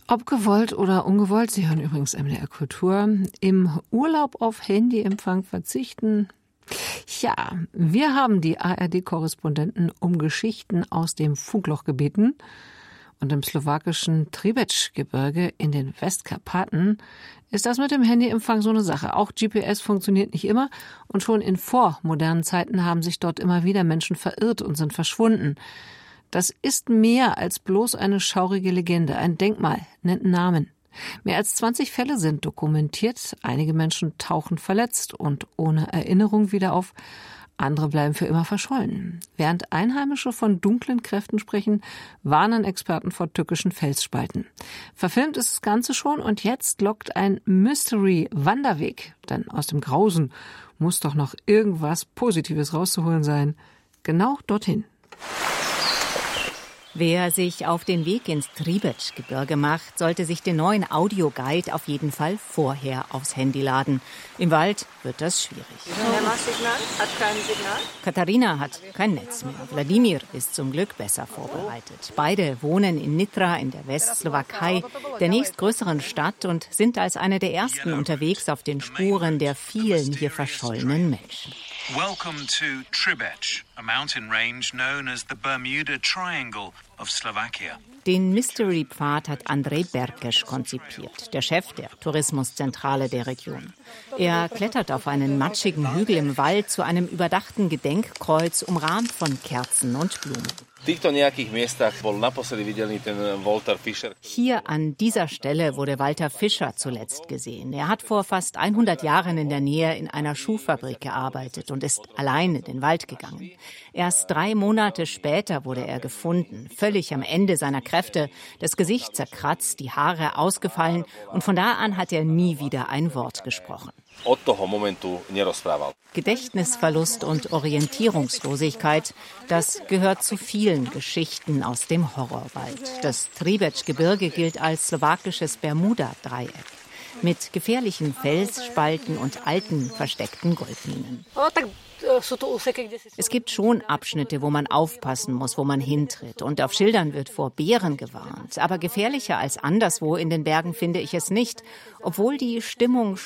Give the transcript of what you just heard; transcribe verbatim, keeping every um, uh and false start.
Ob gewollt oder ungewollt, Sie hören übrigens M D R Kultur, im Urlaub auf Handyempfang verzichten. Ja, wir haben die A R D-Korrespondenten um Geschichten aus dem Funkloch gebeten. Und im slowakischen Třebíč-Gebirge in den Westkarpaten ist das mit dem Handyempfang so eine Sache. Auch G P S funktioniert nicht immer und schon in vormodernen Zeiten haben sich dort immer wieder Menschen verirrt und sind verschwunden. Das ist mehr als bloß eine schaurige Legende. Ein Denkmal nennt einen Namen. Mehr als zwanzig Fälle sind dokumentiert. Einige Menschen tauchen verletzt und ohne Erinnerung wieder auf. Andere bleiben für immer verschollen. Während Einheimische von dunklen Kräften sprechen, warnen Experten vor tückischen Felsspalten. Verfilmt ist das Ganze schon und jetzt lockt ein Mystery-Wanderweg. Denn aus dem Grausen muss doch noch irgendwas Positives rauszuholen sein. Genau dorthin. Wer sich auf den Weg ins Třebíč-Gebirge macht, sollte sich den neuen Audioguide auf jeden Fall vorher aufs Handy laden. Im Wald wird das schwierig. Hat kein Signal. Katharina hat kein Netz mehr. Wladimir ist zum Glück besser vorbereitet. Beide wohnen in Nitra in der Westslowakei, der nächstgrößeren Stadt, und sind als eine der ersten unterwegs auf den Spuren der vielen hier verschollenen Menschen. Welcome to Třebíč, a mountain range known as the Bermuda Triangle of Slovakia. Den Mystery-Pfad hat Andrej Berkeš konzipiert, der Chef der Tourismuszentrale der Region. Er klettert auf einen matschigen Hügel im Wald zu einem überdachten Gedenkkreuz, umrahmt von Kerzen und Blumen. Hier an dieser Stelle wurde Walter Fischer zuletzt gesehen. Er hat vor fast hundert Jahren in der Nähe in einer Schuhfabrik gearbeitet und ist allein in den Wald gegangen. Erst drei Monate später wurde er gefunden, völlig am Ende seiner Kräfte, das Gesicht zerkratzt, die Haare ausgefallen, und von da an hat er nie wieder ein Wort gesprochen. Gedächtnisverlust und Orientierungslosigkeit, das gehört zu vielen Geschichten aus dem Horrorwald. Das Třebíč-Gebirge gilt als slowakisches Bermuda-Dreieck mit gefährlichen Felsspalten und alten, versteckten Goldminen. Es gibt schon Abschnitte, wo man aufpassen muss, wo man hintritt. Und auf Schildern wird vor Bären gewarnt. Aber gefährlicher als anderswo in den Bergen finde ich es nicht, obwohl die Stimmung